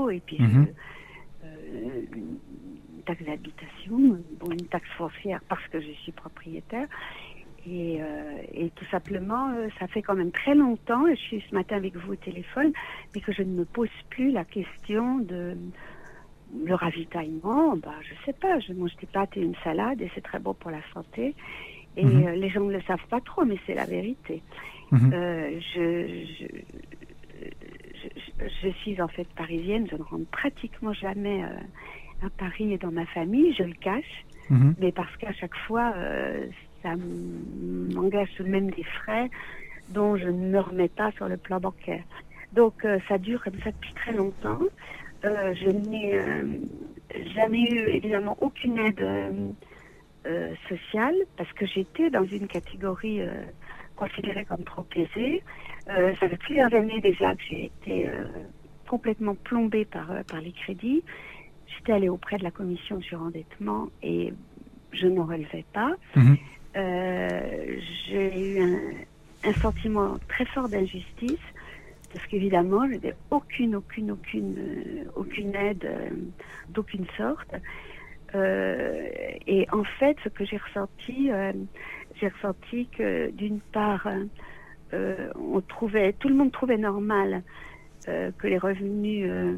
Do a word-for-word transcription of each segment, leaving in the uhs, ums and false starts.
l'impôt et puis Mmh. je, euh, une taxe d'habitation, bon, une taxe foncière parce que je suis propriétaire. Et, euh, et tout simplement, euh, ça fait quand même très longtemps, et je suis ce matin avec vous au téléphone, mais que je ne me pose plus la question de le ravitaillement. Bah, je sais pas, je mange des pâtes et une salade et c'est très bon pour la santé. Et Mmh. euh, les gens ne le savent pas trop, mais c'est la vérité. Mmh. Euh, je, je, je, je suis en fait parisienne, je ne rentre pratiquement jamais euh, à Paris et dans ma famille, je le cache, Mmh. mais parce qu'à chaque fois, euh, ça m'engage tout de même des frais dont je ne me remets pas sur le plan bancaire. Donc euh, ça dure comme ça depuis très longtemps. Euh, je n'ai euh, jamais eu évidemment aucune aide euh, euh, sociale parce que j'étais dans une catégorie euh, considérée comme trop aisée. Euh, ça fait plusieurs années déjà que j'ai été euh, complètement plombée par, euh, par les crédits. J'étais allée auprès de la commission surendettement et je n'en relevais pas. Mmh. Euh, j'ai eu un, un sentiment très fort d'injustice parce qu'évidemment, je n'avais aucune, aucune, aucune, euh, aucune aide euh, d'aucune sorte. Euh, et en fait, ce que j'ai ressenti, euh, j'ai ressenti que d'une part, euh, on trouvait, tout le monde trouvait normal euh, que les revenus euh,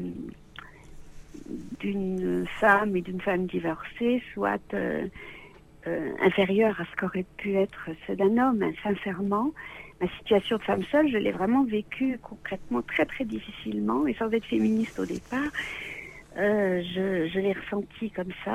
d'une femme et d'une femme divorcée soient euh, euh, inférieurs à ce qu'aurait pu être ceux d'un homme. Sincèrement, ma situation de femme seule, je l'ai vraiment vécue concrètement très très difficilement et sans être féministe au départ, euh, je, je l'ai ressenti comme ça.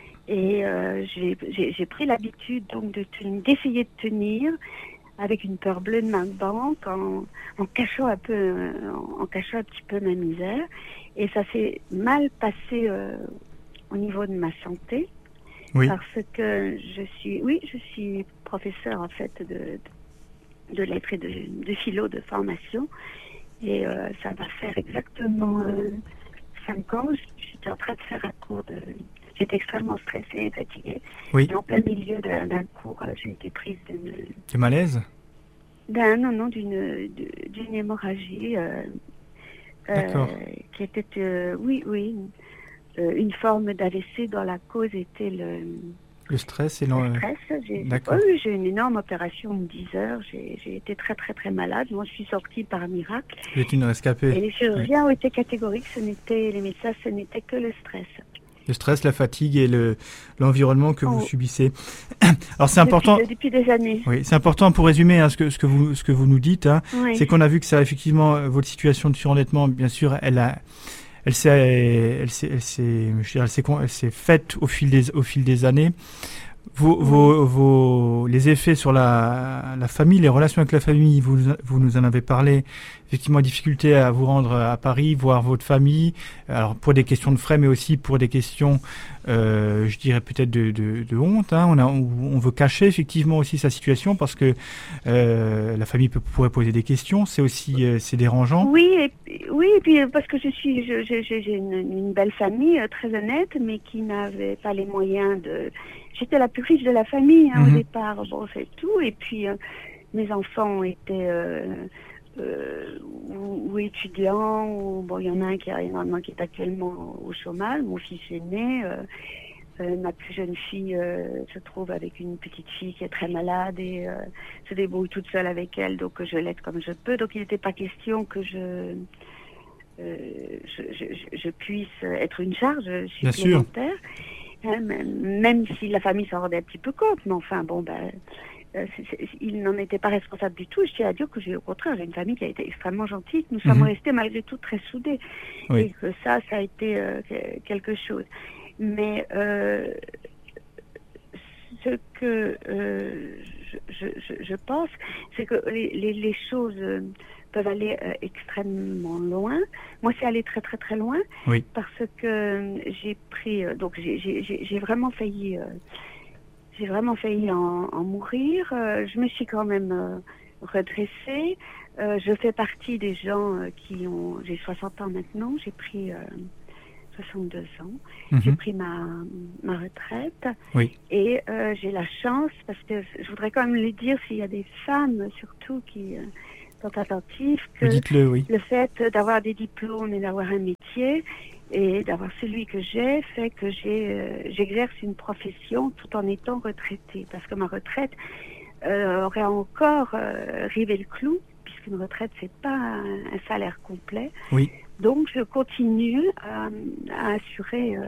Et euh, j'ai, j'ai, j'ai pris l'habitude donc de ten- d'essayer de tenir avec une peur bleue de ma banque, en, en cachant un peu, euh, en, en cachant un petit peu ma misère. Et ça s'est mal passé euh, au niveau de ma santé, Oui. parce que je suis, oui, je suis professeure en fait de, de lettres et de, de philo de formation, et euh, ça va faire exactement euh, cinq ans. J'étais en train de faire un cours de, j'étais extrêmement stressée et fatiguée. Oui. Et en plein milieu d'un, d'un cours, euh, j'ai été prise d'une, Du malaise? d'un, non, non, d'une, d'une hémorragie. Euh, D'accord. Euh, qui était, euh, oui, oui, euh, une forme d'A V C dont la cause était le, Le stress et le l'en... stress. J'ai, D'accord. oui, j'ai eu une énorme opération de dix heures. J'ai, j'ai été très, très, très malade. Moi, je suis sortie par miracle. Vous êtes une Et rescapée. les Oui. chirurgiens ont été catégoriques. Ce n'était, les médecins, ce n'était que le stress. Le stress, la fatigue et le, l'environnement que vous Oh, subissez. Alors c'est depuis, important. depuis des années. Oui, c'est important pour résumer hein, ce que ce que vous ce que vous nous dites. Hein, Oui. c'est qu'on a vu que ça effectivement euh, votre situation de surendettement, bien sûr, elle a elle s'est elle s'est elle s'est je dirais, elle s'est con- elle s'est faite au fil des au fil des années. Vos, Oui. vos, vos, les effets sur la, la famille, les relations avec la famille, vous, vous nous en avez parlé. Effectivement, difficulté à vous rendre à Paris, voir votre famille. Alors pour des questions de frais, mais aussi pour des questions, euh, je dirais peut-être de, de, de honte. Hein. On, a, on, on veut cacher effectivement aussi sa situation parce que euh, la famille peut, pourrait poser des questions. C'est aussi euh, c'est dérangeant. Oui, et, puis- oui, et puis euh, parce que je suis, je, je- je- j'ai une, une belle famille euh, très honnête, mais qui n'avait pas les moyens de. J'étais la plus riche de la famille hein, au Mhm. départ, bon c'est tout. Et puis euh, mes enfants étaient euh, euh, ou, ou étudiants, ou bon il y en a un qui, a, il y en a un qui est actuellement au chômage, mon fils aîné. Euh, euh, ma plus jeune fille euh, se trouve avec une petite fille qui est très malade et euh, se débrouille toute seule avec elle, donc je l'aide comme je peux. Donc il n'était pas question que je, euh, je, je, je puisse être une charge Bien sûr. supplémentaire, hein, même, même si la famille s'en rendait un petit peu compte. Mais enfin bon, ben, euh, c'est, c'est, il n'en était pas responsable du tout. Je tiens à dire que j'ai au contraire j'ai une famille qui a été extrêmement gentille. Nous sommes Mhm. restés malgré tout très soudés Oui. et que ça, ça a été euh, quelque chose. Mais euh, ce que euh, je, je, je pense, c'est que les, les, les choses euh, peuvent aller euh, extrêmement loin. Moi, c'est allé très très très loin Oui. parce que euh, j'ai pris, euh, donc j'ai, j'ai, j'ai vraiment failli, euh, j'ai vraiment failli en, en mourir. Euh, je me suis quand même euh, redressée. Euh, je fais partie des gens euh, qui ont, j'ai soixante ans maintenant. J'ai pris euh, soixante-deux ans. Mhm. J'ai pris ma, ma retraite Oui. et euh, j'ai la chance, parce que je voudrais quand même le dire, s'il y a des femmes surtout qui, euh, tant attentif que dites-le, oui. le fait d'avoir des diplômes et d'avoir un métier et d'avoir celui que j'ai fait que j'ai, euh, j'exerce une profession tout en étant retraitée. Parce que ma retraite euh, aurait encore euh, rivé le clou, puisqu'une retraite, c'est pas un, un salaire complet. Oui. Donc, je continue à, à assurer, euh,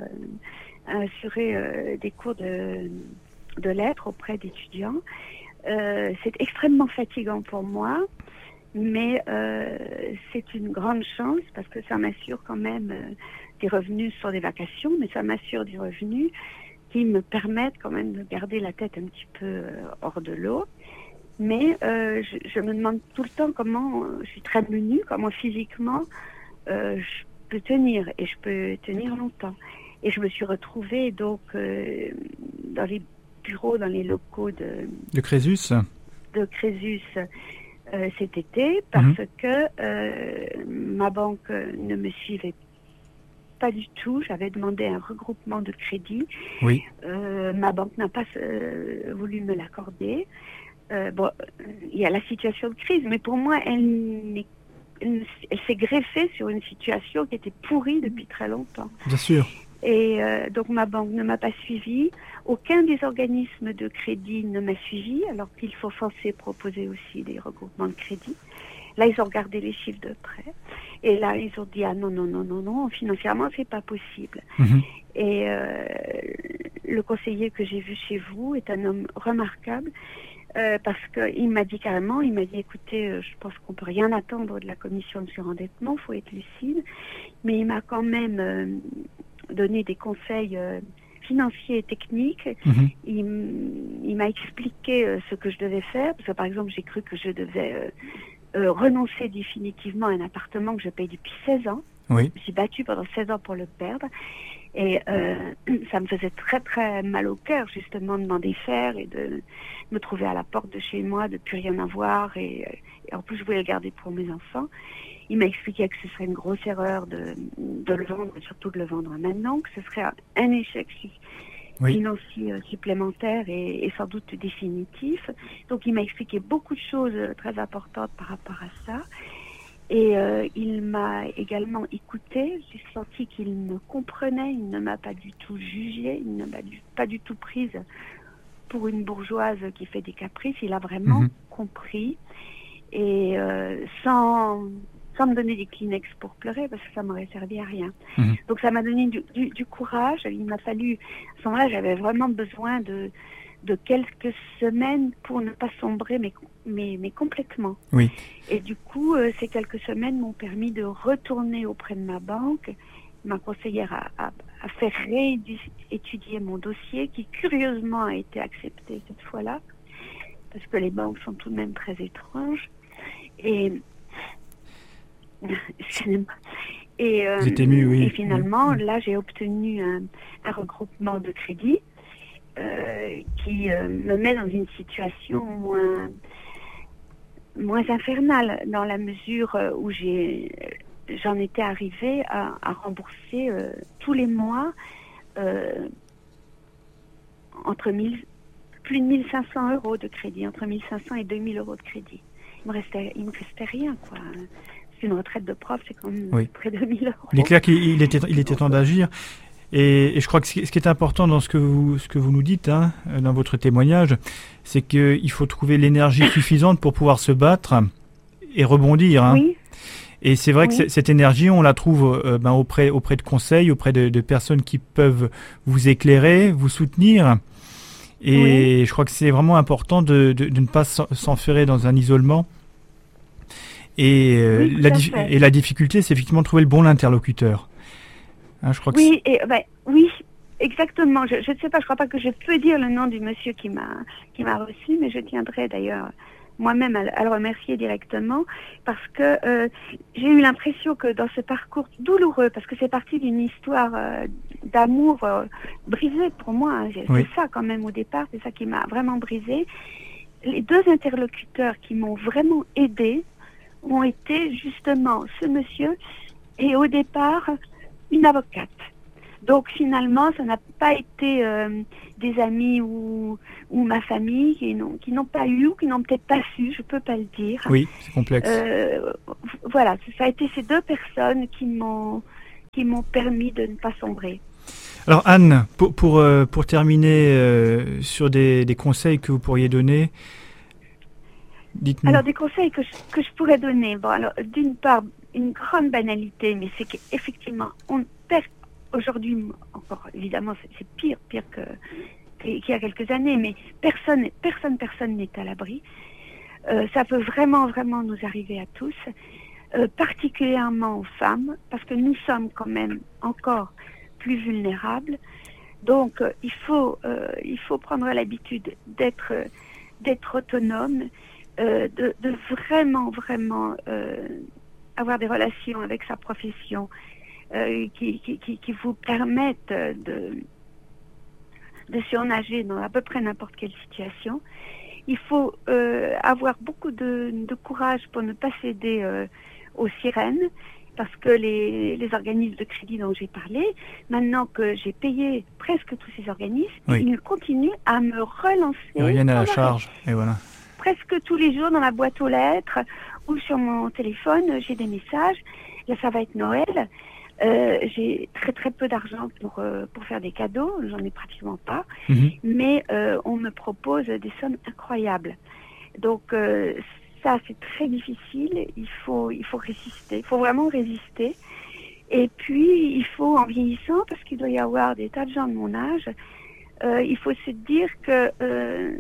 à assurer euh, des cours de, de lettres auprès d'étudiants. Euh, c'est extrêmement fatigant pour moi, mais euh, c'est une grande chance parce que ça m'assure quand même euh, des revenus sur des vacations, mais ça m'assure des revenus qui me permettent quand même de garder la tête un petit peu euh, hors de l'eau. Mais euh, je, je me demande tout le temps comment, euh, je suis très menue, comment physiquement euh, je peux tenir, et je peux tenir longtemps. Et je me suis retrouvée donc euh, dans les bureaux, dans les locaux de, de Crésus, de Crésus euh, cet été, parce mmh. que euh, ma banque ne me suivait pas du tout. J'avais demandé un regroupement de crédit. Oui. Euh, ma banque n'a pas euh, voulu me l'accorder. Euh, bon, il y a la situation de crise, mais pour moi, elle, elle, elle s'est greffée sur une situation qui était pourrie depuis très longtemps. Bien sûr. Et euh, donc ma banque ne m'a pas suivie. Aucun des organismes de crédit ne m'a suivi, alors qu'il faut censé proposer aussi des regroupements de crédit. Là, ils ont regardé les chiffres de prêt. Et là, ils ont dit, ah non, non, non, non, non, financièrement, c'est pas possible. Mmh. Et euh, le conseiller que j'ai vu chez vous est un homme remarquable. Euh, parce qu'il m'a dit carrément, il m'a dit, écoutez, euh, je pense qu'on peut rien attendre de la commission de surendettement, il faut être lucide. Mais il m'a quand même euh, donné des conseils euh, financiers et techniques. Mmh. Il, il m'a expliqué euh, ce que je devais faire, parce que par exemple, j'ai cru que je devais euh, euh, renoncer définitivement à un appartement que je paye depuis seize ans. Oui. Je me suis battue pendant seize ans pour le perdre. Et euh, ça me faisait très très mal au cœur justement de m'en défaire et de me trouver à la porte de chez moi, de plus rien avoir et, et en plus je voulais le garder pour mes enfants. Il m'a expliqué que ce serait une grosse erreur de, de le vendre, surtout de le vendre maintenant, que ce serait un échec oui. financier supplémentaire et, et sans doute définitif. Donc il m'a expliqué beaucoup de choses très importantes par rapport à ça. Et euh, il m'a également écouté, j'ai senti qu'il me comprenait, il ne m'a pas du tout jugée, il ne m'a du, pas du tout prise pour une bourgeoise qui fait des caprices, il a vraiment mmh. compris, et euh, sans, sans me donner des Kleenex pour pleurer, parce que ça m'aurait servi à rien. Mmh. Donc ça m'a donné du, du, du courage, il m'a fallu, à ce moment-là j'avais vraiment besoin de... de quelques semaines pour ne pas sombrer, mais, mais, mais complètement. Oui. Et du coup, euh, ces quelques semaines m'ont permis de retourner auprès de ma banque. Ma conseillère a, a, a fait réétudier mon dossier, qui curieusement a été accepté cette fois-là, parce que les banques sont tout de même très étranges. Et, excusez-moi. Et, euh, Vous êtes ému, oui. et finalement, oui. là, j'ai obtenu un, un regroupement de crédit. Euh, qui euh, me met dans une situation moins, moins infernale, dans la mesure où j'ai, j'en étais arrivée à, à rembourser euh, tous les mois euh, entre mille, plus de mille cinq cents euros de crédit, entre mille cinq cents et deux mille euros de crédit. Il me restait, il me restait rien, quoi. C'est une retraite de prof, c'est quand même oui. près de mille euros. Il est clair qu'il était, il était temps d'agir. Et, et je crois que ce qui est important dans ce que vous, ce que vous nous dites, hein, dans votre témoignage, c'est qu'il faut trouver l'énergie suffisante pour pouvoir se battre et rebondir. Hein. Oui. Et c'est vrai oui. que cette énergie, on la trouve euh, ben, auprès, auprès de conseils, auprès de, de personnes qui peuvent vous éclairer, vous soutenir. Et oui. je crois que c'est vraiment important de, de, de ne pas s'enferrer dans un isolement. Et, euh, oui, la, et la difficulté, c'est effectivement de trouver le bon interlocuteur. Hein, je crois oui, que et, ben, oui, exactement. Je ne sais pas, je crois pas que je peux dire le nom du monsieur qui m'a qui m'a reçu, mais je tiendrai d'ailleurs moi-même à, à le remercier directement, parce que euh, j'ai eu l'impression que dans ce parcours douloureux, parce que c'est parti d'une histoire euh, d'amour euh, brisée pour moi, hein, c'est oui. ça quand même au départ, c'est ça qui m'a vraiment brisée. Les deux interlocuteurs qui m'ont vraiment aidée ont été justement ce monsieur et au départ une avocate. Donc finalement, ça n'a pas été euh, des amis ou, ou ma famille qui n'ont, qui n'ont pas eu ou qui n'ont peut-être pas su, je peux pas le dire. Oui, c'est complexe. Euh, voilà, ça a été ces deux personnes qui m'ont, qui m'ont permis de ne pas sombrer. Alors Anne, pour, pour, euh, pour terminer euh, sur des, des conseils que vous pourriez donner, dites-nous. Alors des conseils que je, que je pourrais donner, bon alors d'une part, une grande banalité, mais c'est qu'effectivement, on perd aujourd'hui, encore évidemment, c'est, c'est pire, pire que, qu'il y a quelques années, mais personne, personne, personne n'est à l'abri. Euh, ça peut vraiment, vraiment nous arriver à tous, euh, particulièrement aux femmes, parce que nous sommes quand même encore plus vulnérables. Donc, euh, il faut, euh, il faut prendre l'habitude d'être, euh, d'être autonome, euh, de, de vraiment, vraiment euh, avoir des relations avec sa profession euh, qui, qui, qui, qui vous permettent de, de surnager dans à peu près n'importe quelle situation. Il faut euh, avoir beaucoup de, de courage pour ne pas céder euh, aux sirènes, parce que les, les organismes de crédit dont j'ai parlé, maintenant que j'ai payé presque tous ces organismes, oui. ils continuent à me relancer. Ils reviennent à la charge, et voilà. Presque tous les jours dans ma boîte aux lettres ou sur mon téléphone, j'ai des messages. Là, ça va être Noël. Euh, j'ai très très peu d'argent pour euh, pour faire des cadeaux, j'en ai pratiquement pas. Mm-hmm. Mais euh, on me propose des sommes incroyables. Donc euh, ça, c'est très difficile. Il faut, il faut résister. Il faut vraiment résister. Et puis, il faut, en vieillissant, parce qu'il doit y avoir des tas de gens de mon âge, euh, il faut se dire que euh,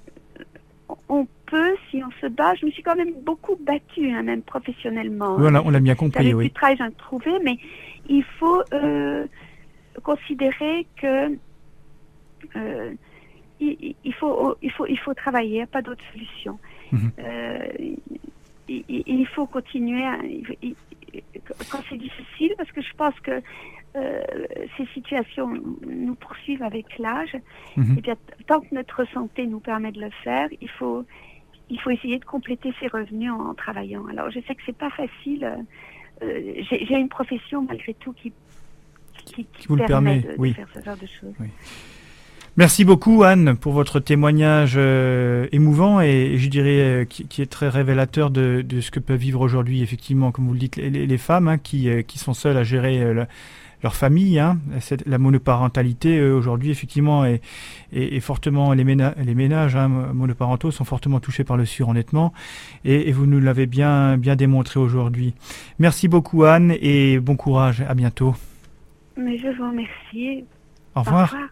on peut, si on se bat. Je me suis quand même beaucoup battue, hein, même professionnellement. Oui, on l'a, on l'a bien compris, avec oui. du travail, j'en ai trouvé, mais il faut euh, considérer que euh, il, il faut, il faut, il faut travailler, pas d'autre solution. Mmh. Euh, il, il faut continuer à, il, quand c'est difficile, parce que je pense que euh, ces situations nous poursuivent avec l'âge. Mmh. Et bien, tant que notre santé nous permet de le faire, il faut, il faut essayer de compléter ses revenus en, en travaillant. Alors, je sais que c'est pas facile. Euh, j'ai, j'ai une profession malgré tout qui, qui, qui, qui vous permet, permet de, oui. de faire ce genre de choses. Oui. Merci beaucoup Anne pour votre témoignage euh, émouvant et, et je dirais euh, qui, qui est très révélateur de, de ce que peuvent vivre aujourd'hui effectivement, comme vous le dites, les, les femmes hein, qui, euh, qui sont seules à gérer euh, le, leur famille. Hein. Cette, la monoparentalité euh, aujourd'hui effectivement est, est, est fortement, les, ména- les ménages hein, monoparentaux sont fortement touchés par le surendettement et, et vous nous l'avez bien, bien démontré aujourd'hui. Merci beaucoup Anne et bon courage, à bientôt. Mais je vous remercie. Au revoir. Au revoir.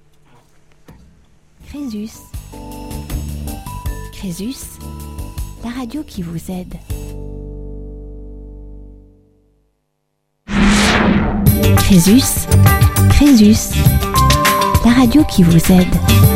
Crésus. Crésus, la radio qui vous aide. Crésus, Crésus, la radio qui vous aide.